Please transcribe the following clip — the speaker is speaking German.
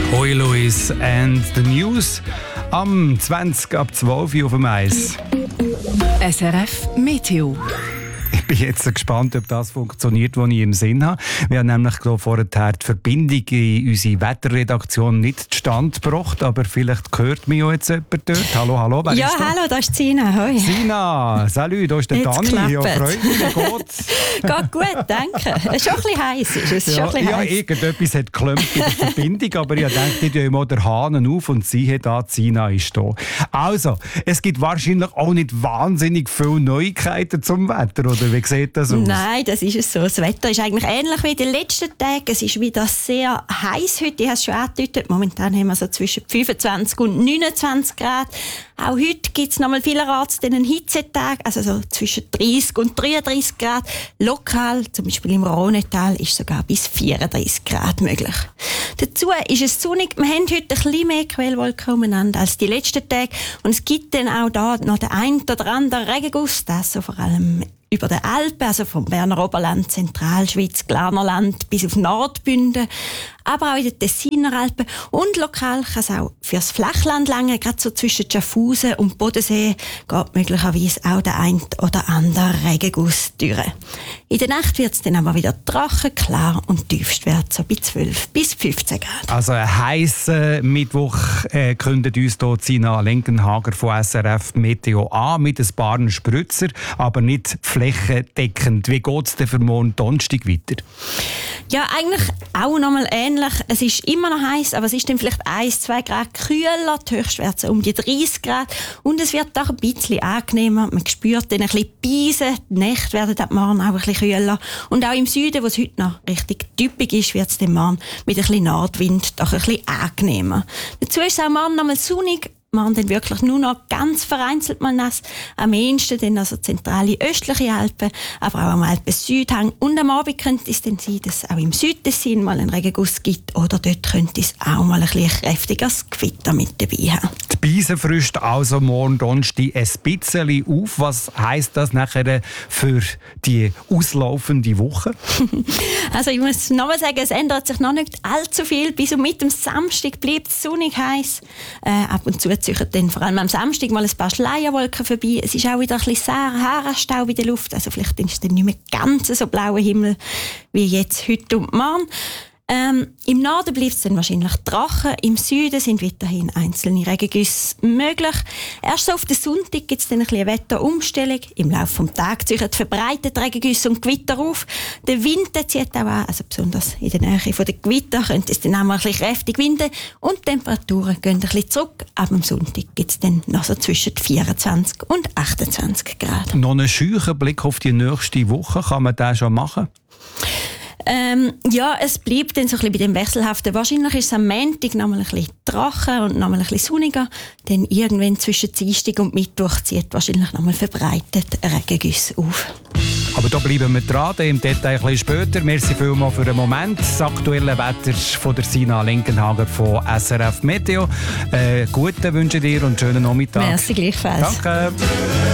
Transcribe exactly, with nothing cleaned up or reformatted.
Hoi Louis and the News am zwanzig ab zwölf Uhr auf dem Eis. S R F Meteo. Ich bin jetzt gespannt, ob das funktioniert, was ich im Sinn habe. Wir haben nämlich vorher die Verbindung in unsere Wetterredaktion nicht zustande gebracht, aber vielleicht hört mich ja jetzt jemand dort. Hallo, hallo, wer ja, ist da? hallo, da ist Sina. Hoi. Sina, salut, da ist der Jetzt Dani. Ja, klappt. freut mich, wie geht's? Geht gut, danke. Es ist schon ein bisschen heiß. Ist es? Ist Ja, schon ein bisschen ja, heiß. irgendetwas hat geklappt in der Verbindung, aber ich denke, ich tue mal den Hahn auf und siehe da, Sina ist da. Also, es gibt wahrscheinlich auch nicht wahnsinnig viele Neuigkeiten zum Wetter, oder wie sieht das aus? Nein, das ist es so. Das Wetter ist eigentlich ähnlich wie in den letzten Tagen. Es ist wieder sehr heiß heute. Ich habe es schon angedeutet. Momentan haben wir so zwischen fünfundzwanzig und neunundzwanzig Grad. Auch heute gibt es noch mal vielerorts einen Hitzetag, also so zwischen dreißig und dreiunddreißig Grad. Lokal, zum Beispiel im Rhonetal, ist sogar bis vierunddreißig Grad möglich. Dazu ist es sonnig. Wir haben heute ein bisschen mehr Quellwolken umeinander als die letzten Tage. Und es gibt dann auch da noch den einen oder anderen Regenguss, das so vor allem über den Alpen, also vom Berner Oberland, Zentralschweiz, Glarnerland bis auf Nordbünden, aber auch in den Tessiner Alpen. Und lokal kann es auch fürs Flachland lange, gerade so zwischen Schaffhausen und Bodensee, geht möglicherweise auch der ein oder andere Regenguss durch. In der Nacht wird es dann aber wieder trocken, klar und Tiefstwert so bei zwölf bis fünfzehn Grad. Also ein heißer Mittwoch äh, kündigt uns hier Sina Lenkenhager von S R F Meteo an mit ein paar Spritzer, aber nicht flächendeckend. Wie geht es denn für morgen Donnerstag weiter? Ja, eigentlich auch noch mal ähnlich. Es ist immer noch heiß, aber es ist dann vielleicht ein bis zwei Grad kühler. Die Höchstwerte um die dreißig Grad. Und es wird auch ein bisschen angenehmer. Man spürt dann ein bisschen Beisen. Die Nächte werden ab morgen auch ein bisschen kühler. Und auch im Süden, wo es heute noch richtig typisch ist, wird es dann morgen mit ein bisschen Nordwind doch ein bisschen angenehmer. Dazu ist es auch morgen noch mal sonnig. Morgen dann wirklich nur noch ganz vereinzelt mal nass. Am ehesten dann also zentrale östliche Alpen, aber auch am Alpen-Südhang. Und am Abend könnte es dann sein, dass es auch im Südtessin mal einen Regenguss gibt. Oder dort könnte es auch mal ein bisschen kräftiges Gewitter mit dabei haben. Die Beise frischt also morgen Donnerstag ein bisschen auf. Was heisst das nachher für die auslaufende Woche? Also ich muss noch mal sagen, es ändert sich noch nicht allzu viel. Bis und mit dem Samstag bleibt es sonnig heiß. Äh, ab und zu ziehen dann vor allem am Samstag mal ein paar Schleierwolken vorbei. Es ist auch wieder ein bisschen Sahara-Staub in der Luft. Also vielleicht ist es dann nicht mehr ganz so blauer Himmel wie jetzt heute und morgen. Ähm, Im Norden bleibt es dann wahrscheinlich trocken. Im Süden sind weiterhin einzelne Regengüsse möglich. Erst so auf den Sonntag gibt es dann ein bisschen Wetterumstellung. Im Laufe des Tages ziehen verbreitet Regengüsse und Gewitter auf. Der Wind der zieht auch an, also besonders in der Nähe der Gewitter könnte es dann auch mal ein bisschen kräftig winden. Und die Temperaturen gehen ein bisschen zurück. Ab dem Sonntag gibt es dann noch so zwischen vierundzwanzig und achtundzwanzig Grad. Noch einen scheuchen Blick auf die nächste Woche. Kann man das schon machen? Ähm, ja, es bleibt dann so ein bisschen bei dem Wechselhaften. Wahrscheinlich ist es am Montag noch mal ein bisschen trocken und noch mal ein bisschen sonniger. Dann irgendwann zwischen Dienstag und Mittwoch zieht wahrscheinlich noch mal verbreitet Regengüsse auf. Aber da bleiben wir dran, im Detail ein bisschen später. Merci vielmals für den Moment. Das aktuelle Wetter von der Sina Lenkenhager von S R F Meteo. Äh, guten wünsche dir und schönen Nachmittag. Merci gleichfalls. Danke.